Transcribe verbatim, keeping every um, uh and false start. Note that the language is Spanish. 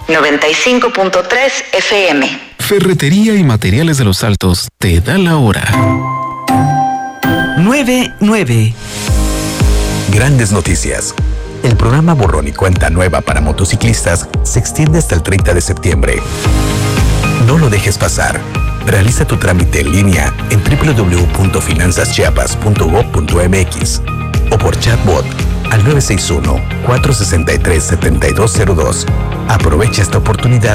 noventa y cinco punto tres F M. Ferretería y Materiales de los Altos te da la hora. nueve nueve. Grandes noticias. El programa Borrón y Cuenta Nueva para motociclistas se extiende hasta el treinta de septiembre. No lo dejes pasar. Realiza tu trámite en línea en doble u doble u doble u punto finanzas chiapas punto gob punto m x o por chatbot al nueve seis uno, cuatro seis tres, siete dos cero dos. Aprovecha esta oportunidad